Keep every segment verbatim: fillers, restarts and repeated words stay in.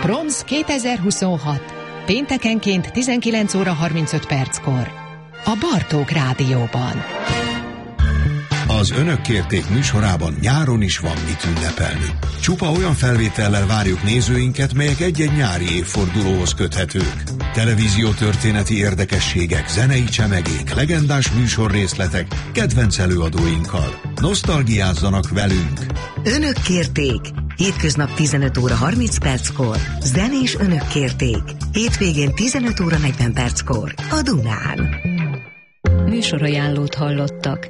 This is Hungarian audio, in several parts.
Proms kétezer-huszonhat. Péntekenként tizenkilenc óra harmincöt perckor. A Bartók Rádióban. Az Önök kérték műsorában nyáron is van mit ünnepelni. Csupa olyan felvétellel várjuk nézőinket, melyek egy-egy nyári évfordulóhoz köthetők. Televíziótörténeti érdekességek, zenei csemegék, legendás műsorrészletek, kedvenc előadóinkkal. Nosztalgiázzanak velünk! Önök kérték! Hétköznap tizenöt óra harminc perckor. Zenés Önök kérték. Hétvégén tizenöt óra negyven perckor. A Dunán. Műsorajánlót hallottak.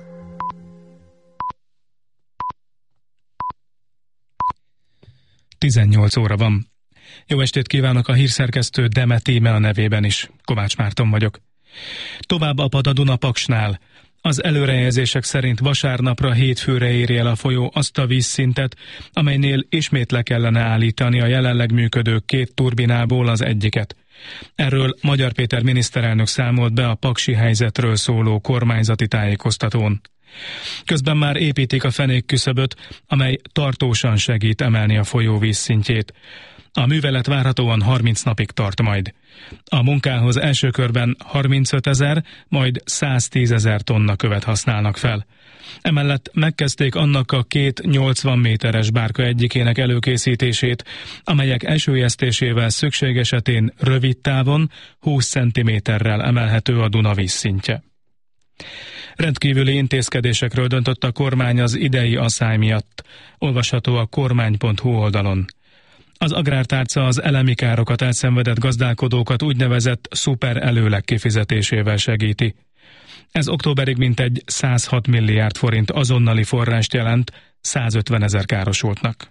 tizennyolc óra van. Jó estét kívánok, a hírszerkesztő Demet Íme a nevében is. Kovács Márton vagyok. Tovább apad a Duna Paksnál. Az előrejelzések szerint vasárnapra hétfőre éri el a folyó azt a vízszintet, amelynél ismét le kellene állítani a jelenleg működő két turbinából az egyiket. Erről Magyar Péter miniszterelnök számolt be a paksi helyzetről szóló kormányzati tájékoztatón. Közben már építik a fenékküszöböt, amely tartósan segít emelni a folyó vízszintjét. A művelet várhatóan harminc napig tart majd. A munkához első körben harmincötezer, majd száztízezer tonna követ használnak fel. Emellett megkezdték annak a két nyolcvan méteres bárka egyikének előkészítését, amelyek esőjesztésével szükség esetén rövid távon húsz centiméterrel emelhető a Duna vízszintje. Rendkívüli intézkedésekről döntött a kormány az idei asszály miatt. Olvasható a kormány pont hu oldalon. Az agrártárca az elemi károkat elszenvedett gazdálkodókat úgynevezett szuper előleg kifizetésével segíti. Ez októberig mintegy százhat milliárd forint azonnali forrást jelent százötvenezer károsultnak.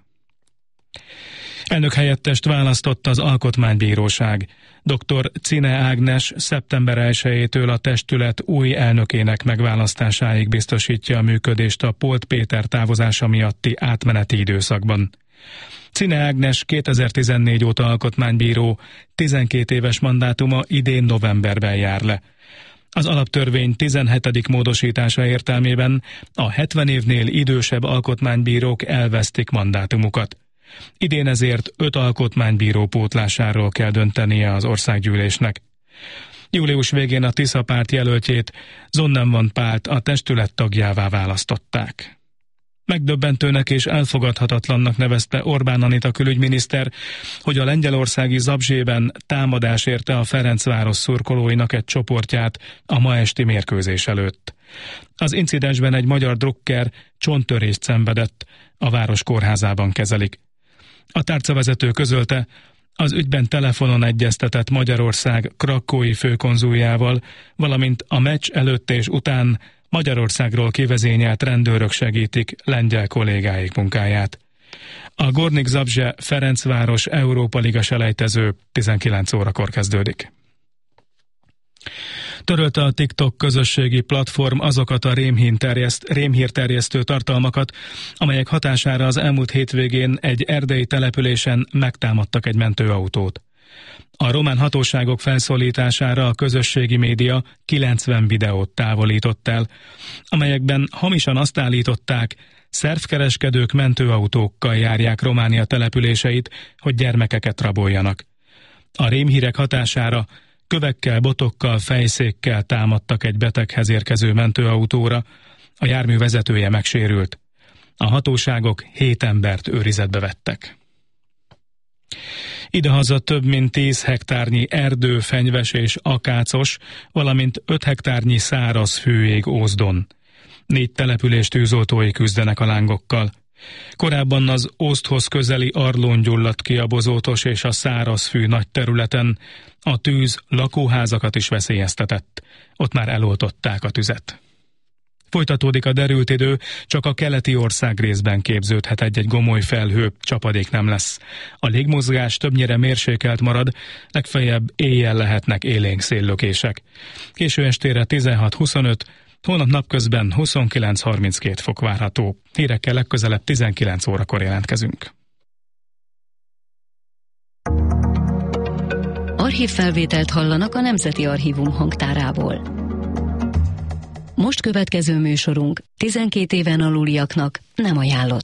Elnök helyettest választott az Alkotmánybíróság. doktor Czine Ágnes szeptember elsejétől a testület új elnökének megválasztásáig biztosítja a működést a Polt Péter távozása miatti átmeneti időszakban. Czine Ágnes kétezer-tizennégy óta alkotmánybíró, tizenkét éves mandátuma idén novemberben jár le. Az alaptörvény tizenhetedik módosítása értelmében a hetven évnél idősebb alkotmánybírók elvesztik mandátumukat. Idén ezért öt alkotmánybíró pótlásáról kell döntenie az országgyűlésnek. Július végén a Tisza párt jelöltjét, Zonnemvan Pált a testület tagjává választották. Megdöbbentőnek és elfogadhatatlannak nevezte Orbán Anita külügyminiszter, hogy a lengyelországi Zabrzeban támadás érte a Ferencváros szurkolóinak egy csoportját a ma esti mérkőzés előtt. Az incidensben egy magyar drukker csonttörést szenvedett, a város kórházában kezelik. A tárcavezető közölte, az ügyben telefonon egyeztetett Magyarország krakói főkonzuljával, valamint a meccs előtt és után Magyarországról kivezényelt rendőrök segítik lengyel kollégáik munkáját. A Gornik Zabrze Ferencváros Európa Liga selejtező tizenkilenc órakor kezdődik. Törölte a TikTok közösségi platform azokat a rémhírterjesztő tartalmakat, amelyek hatására az elmúlt hétvégén egy erdélyi településen megtámadtak egy mentőautót. A román hatóságok felszólítására a közösségi média kilencven videót távolított el, amelyekben hamisan azt állították, szervkereskedők mentőautókkal járják Románia településeit, hogy gyermekeket raboljanak. A rémhírek hatására kövekkel, botokkal, fejszékkel támadtak egy beteghez érkező mentőautóra, a jármű vezetője megsérült. A hatóságok hét embert őrizetbe vettek. Idehaza több mint tíz hektárnyi erdő, fenyves és akácos, valamint öt hektárnyi száraz fűég Ózdon. Négy település tűzoltói küzdenek a lángokkal. Korábban az Ózdhoz közeli Arlón gyulladt ki a bozótos és a szárazfű nagy területen, a tűz lakóházakat is veszélyeztetett. Ott már eloltották a tüzet. Folytatódik a derült idő, csak a keleti ország részben képződhet egy-egy gomoly felhő, csapadék nem lesz. A légmozgás többnyire mérsékelt marad, legfeljebb éjjel lehetnek élénk széllökések. Késő estére tizenhat huszonöt, holnap napközben huszonkilenc harminckét fok várható. Hírekkel legközelebb tizenkilenc órakor jelentkezünk. Archívfelvételt hallanak a Nemzeti Archívum hangtárából. Most következő műsorunk tizenkét éven aluliaknak nem ajánlott.